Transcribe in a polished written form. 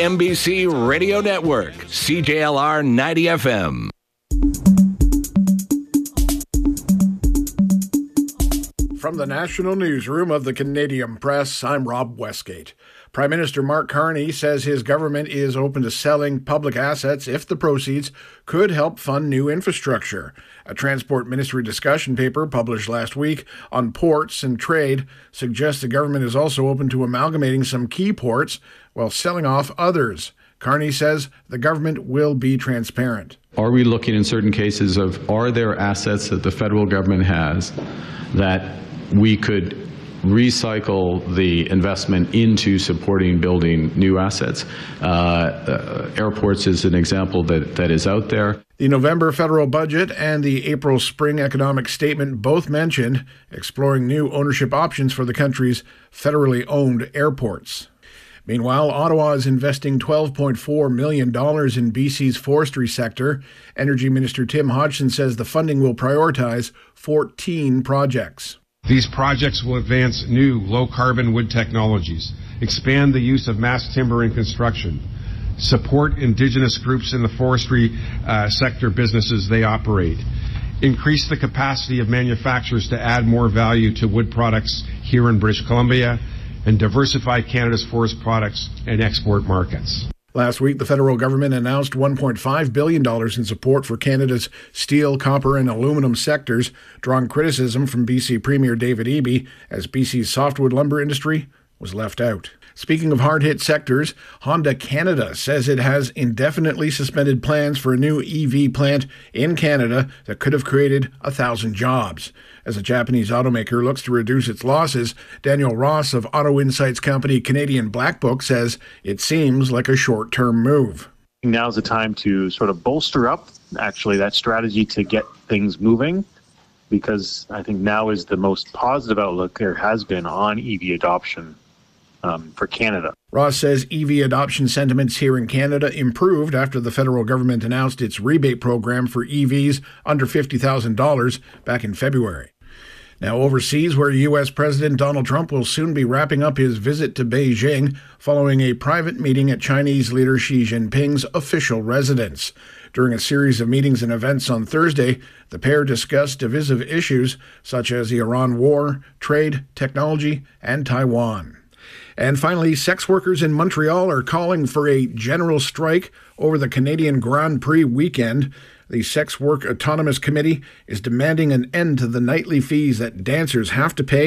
CMBC Radio Network, CJLR 90 FM. From the National Newsroom of the Canadian Press, I'm Rob Westgate. Prime Minister Mark Carney says his government is open to selling public assets if the proceeds could help fund new infrastructure. A Transport Ministry discussion paper published last week on ports and trade suggests the government is also open to amalgamating some key ports while selling off others. Carney says the government will be transparent. Are we looking in certain cases of, are there assets that the federal government has that we could recycle the investment into supporting building new assets? Airports is an example that is out there. The November federal budget and the April spring economic statement both mentioned exploring new ownership options for the country's federally owned airports. Meanwhile, Ottawa is investing $12.4 million in BC's forestry sector. Energy Minister Tim Hodgson says the funding will prioritize 14 projects. These projects will advance new low-carbon wood technologies, expand the use of mass timber in construction, support Indigenous groups in the forestry sector businesses they operate, increase the capacity of manufacturers to add more value to wood products here in British Columbia, and diversify Canada's forest products and export markets. Last week, the federal government announced $1.5 billion in support for Canada's steel, copper, and aluminum sectors, drawing criticism from BC Premier David Eby as BC's softwood lumber industry was left out. Speaking of hard-hit sectors, Honda Canada says it has indefinitely suspended plans for a new EV plant in Canada that could have created 1,000 jobs. As the Japanese automaker looks to reduce its losses, Daniel Ross of Auto Insights company Canadian Black Book says it seems like a short-term move. Now's the time to sort of bolster up, actually, that strategy to get things moving, because I think now is the most positive outlook there has been on EV adoption for Canada. Ross says EV adoption sentiments here in Canada improved after the federal government announced its rebate program for EVs under $50,000 back in February. Now overseas, where U.S. President Donald Trump will soon be wrapping up his visit to Beijing following a private meeting at Chinese leader Xi Jinping's official residence. During a series of meetings and events on Thursday, the pair discussed divisive issues such as the Iran war, trade, technology, and Taiwan. And finally, sex workers in Montreal are calling for a general strike over the Canadian Grand Prix weekend. The Sex Work Autonomous Committee is demanding an end to the nightly fees that dancers have to pay